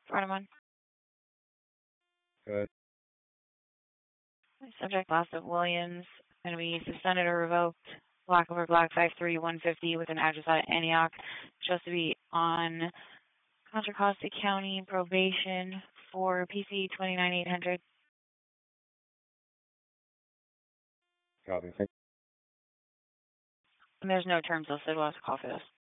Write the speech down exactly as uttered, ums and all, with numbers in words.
Front one. Good. Subject loss of Williams. Going to be suspended or revoked. Black over black five three one fifty with an address out of Antioch. Just to be on Contra Costa County probation for P C twenty-nine eight hundred. Copy. Thank And there's no terms listed. We'll have to call for this.